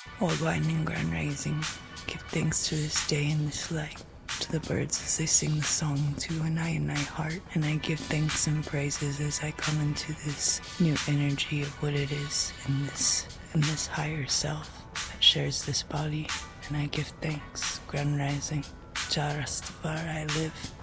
Old wine and ground rising, give thanks to this day and this light, to the birds as they sing the song to an I heart, and I give thanks and praises as I come into this new energy of what it is in this higher self that shares this body, and I give thanks, ground rising, Jah Rastafari I live.